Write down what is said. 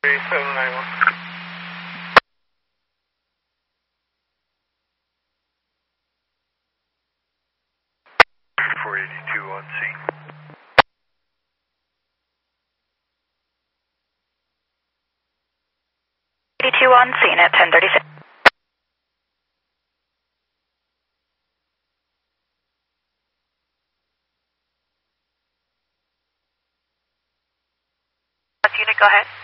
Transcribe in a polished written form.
791. 482 on scene. 82 on scene at 10:36. Unit, go ahead.